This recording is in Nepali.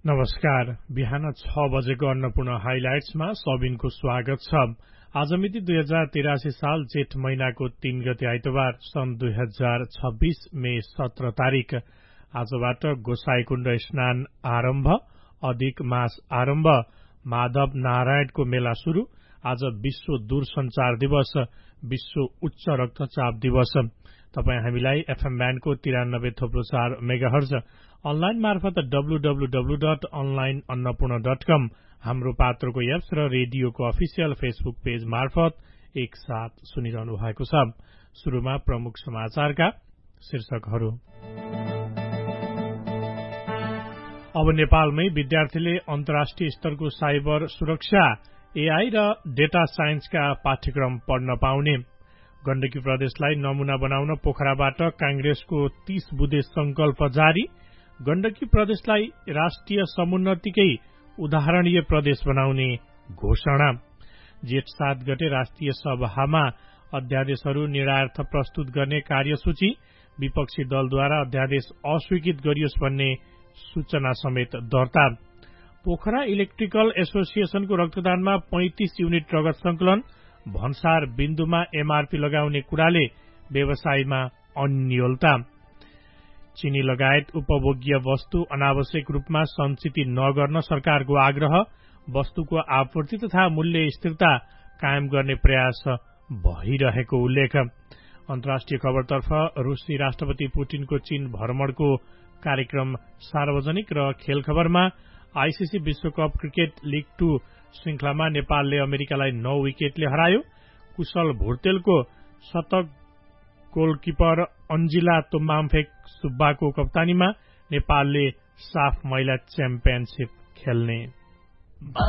नमस्कार। बिहान 6 बजेको अन्नपूर्ण हाइलाइट्समा सबिनको स्वागत छ। आज मिति 2083 साल जेठ महिनाको 3 गते आइतबार सन् 2026 मे 17 तारिक। आजबाट गोसाईकुण्ड स्नान आरम्भ, अधिक मास आरम्भ, माधव नारायणको मेला शुरू। आज विश्व दूरसञ्चार दिवस, विश्व उच्च रक्तचाप दिवस। तपाई हामीलाई एफएम ब्यान्डको 93.4 मेगाहर्ज, अनलाइन मार्फत www.onlineannapurna.com, हाम्रो पात्रको एप्स र रेडियोको अफिसियल फेसबुक पेज मार्फत एकसाथ सुनिरहनु भएको छ। शुरूमा प्रमुख समाचारका शीर्षकहरू। अब नेपालमै विद्यार्थीले अन्तर्राष्ट्रिय स्तरको साइबर सुरक्षा, एआई र डेटा साइन्सका पाठ्यक्रम पढ्न पाउने। गण्डकी प्रदेशलाई नमूना बनाउन पोखराबाट कांग्रेसको 30 बुँदे संकल्प जारी। गण्डकी प्रदेशलाई राष्ट्रिय समुन्नतिकै उदाहरणीय प्रदेश बनाउने घोषणा। जेठ 7 गते राष्ट्रिय सभामा अध्यादेशहरू निर्णायर्थ प्रस्तुत गर्ने कार्यसूची। विपक्षी दलद्वारा अध्यादेश अस्वीकृत गरियोस् भन्ने सूचना समेत दर्ता। पोखरा इलेक्ट्रिकल एसोसिएशनको रक्तदानमा 35 युनिट रगत संकलन। भन्सार बिन्दुमा एमआरपी लगाउने कुराले व्यवसायमा अन्योलता। चिनी लगायत उपभोग्य वस्तु अनावश्यक रूपमा सञ्चित नगर्न सरकारको आग्रह। वस्तुको आपूर्ति तथा मूल्य स्थिरता कायम गर्ने प्रयास भइरहेको उल्लेख। अन्तर्राष्ट्रिय खबरतर्फ रुसी राष्ट्रपति पुटिनको चीन भ्रमणको कार्यक्रम सार्वजनिक र खेल खबरमा आईसीसी विश्वकप क्रिकेट लीग 2 श्रृंखलामा नेपालले अमेरिकालाई 9 विकेटले हरायो। कुशल भुर्तेलको शतक, गोलकिपर अन्जिला तुम्बाम्फेक सुब्बाको कप्तानीमा नेपालले साफ महिला च्याम्पियनशिप खेल्ने।